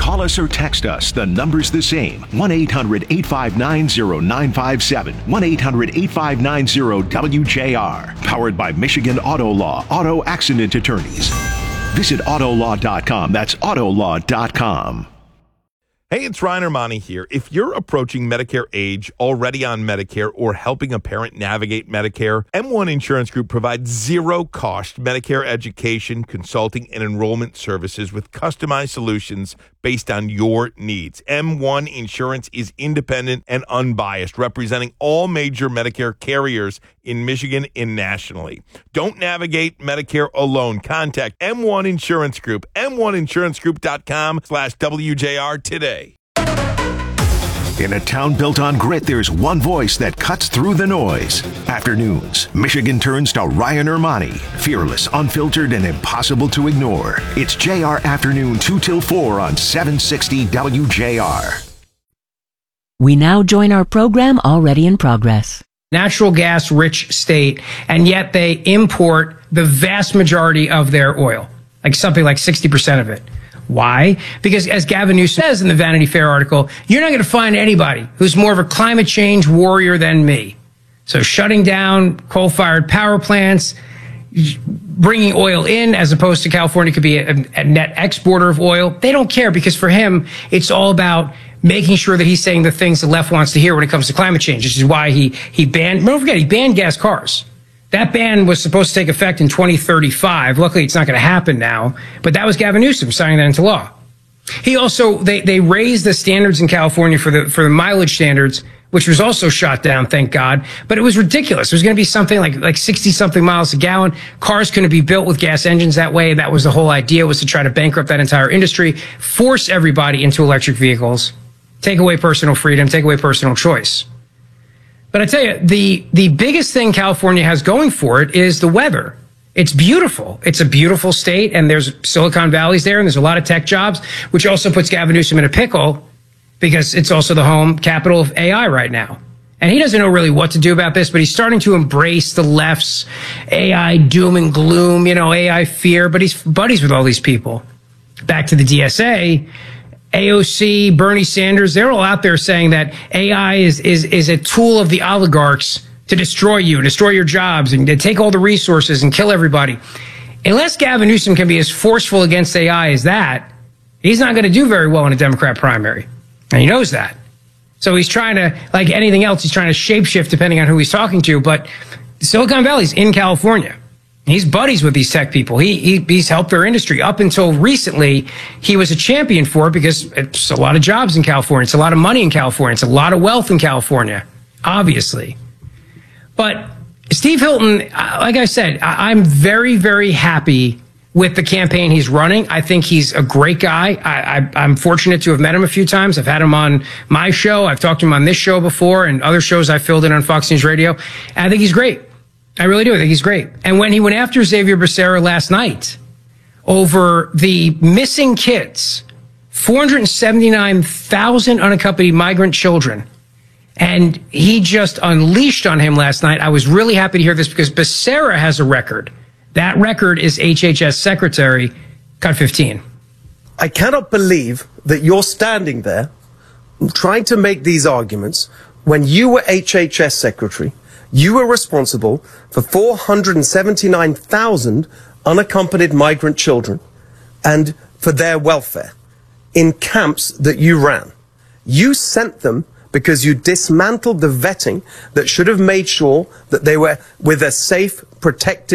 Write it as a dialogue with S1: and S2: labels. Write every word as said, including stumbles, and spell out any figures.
S1: Call us or text us. The number's the same. one eight hundred eight five nine zero nine five seven. one eight hundred eight five nine zero W J R. Powered by Michigan Auto Law, Auto Accident Attorneys. Visit auto law dot com. That's auto law dot com.
S2: Hey, it's Ryan Armani here. If you're approaching Medicare age, already on Medicare, or helping a parent navigate Medicare, M one Insurance Group provides zero-cost Medicare education, consulting, and enrollment services with customized solutions based on your needs. M one Insurance is independent and unbiased, representing all major Medicare carriers in Michigan and nationally. Don't navigate Medicare alone. Contact M one Insurance Group, m one insurance group dot com slash W J R today.
S1: In a town built on grit, there's one voice that cuts through the noise. Afternoons, Michigan turns to Ryan Armani. Fearless, unfiltered, and impossible to ignore. It's J R Afternoon two till four on seven sixty W J R.
S3: We now join our program already in progress.
S4: Natural gas rich state, and yet they import the vast majority of their oil, like something like sixty percent of it. Why? Because as Gavin Newsom says in the Vanity Fair article, you're not going to find anybody who's more of a climate change warrior than me. So shutting down coal-fired power plants, bringing oil in as opposed to California could be a, a net exporter of oil. They don't care because for him, it's all about making sure that he's saying the things the left wants to hear when it comes to climate change, which is why he, he banned, don't forget, he banned gas cars. That ban was supposed to take effect in twenty thirty-five. Luckily, it's not going to happen now. But that was Gavin Newsom signing that into law. He also, they, they raised the standards in California for the, for the mileage standards, which was also shot down, thank God. But it was ridiculous. It was going to be something like, like sixty something miles a gallon. Cars couldn't be built with gas engines that way. That was the whole idea, was to try to bankrupt that entire industry, force everybody into electric vehicles, take away personal freedom, take away personal choice. But I tell you, the, the biggest thing California has going for it is the weather. It's beautiful. It's a beautiful state, and there's Silicon Valley's there, and there's a lot of tech jobs, which also puts Gavin Newsom in a pickle because it's also the home capital of A I right now. And he doesn't know really what to do about this, but he's starting to embrace the left's A I doom and gloom, you know, A I fear, but he's buddies with all these people. Back to the D S A. A O C, Bernie Sanders, they're all out there saying that A I is, is, is a tool of the oligarchs to destroy you, destroy your jobs, and to take all the resources and kill everybody. Unless Gavin Newsom can be as forceful against A I as that, he's not going to do very well in a Democrat primary. And he knows that. So he's trying to, like anything else, he's trying to shapeshift depending on who he's talking to. But Silicon Valley's in California. He's buddies with these tech people. He, he he's helped their industry. Up until recently, he was a champion for it because it's a lot of jobs in California. It's a lot of money in California. It's a lot of wealth in California, obviously. But Steve Hilton, like I said, I'm very, very happy with the campaign he's running. I think he's a great guy. I, I, I'm fortunate to have met him a few times. I've had him on my show. I've talked to him on this show before and other shows I filled in on Fox News Radio. And I think he's great. I really do. I think he's great. And when he went after Xavier Becerra last night over the missing kids, four hundred seventy-nine thousand unaccompanied migrant children, and he just unleashed on him last night. I was really happy to hear this because Becerra has a record. That record is H H S Secretary, cut fifteen.
S5: I cannot believe that you're standing there trying to make these arguments when you were H H S Secretary. You were responsible for four hundred seventy-nine thousand unaccompanied migrant children and for their welfare in camps that you ran. You sent them because you dismantled the vetting that should have made sure that they were with a safe, protected